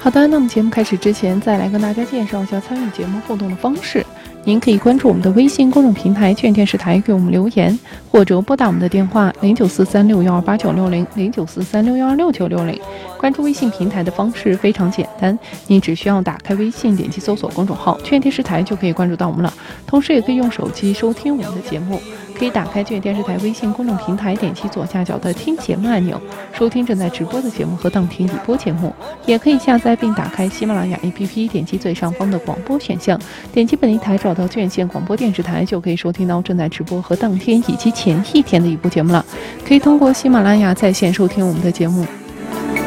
好的，那么节目开始之前，再来跟大家介绍一下参与节目互动的方式。您可以关注我们的微信公众平台“劝电视台”，给我们留言，或者拨打我们的电话0943618960，0943616960。关注微信平台的方式非常简单，您只需要打开微信，点击搜索公众号“劝电视台”就可以关注到我们了。同时，也可以用手机收听我们的节目，可以打开劝电视台微信公众平台，点击左下角的听节目按钮，收听正在直播的节目和当天已播节目。也可以下载并打开喜马拉雅 APP， 点击最上方的广播选项，点击本地台找到卷县广播电视台，就可以收听到正在直播和当天以及前一天的一部节目了。可以通过喜马拉雅在线收听我们的节目。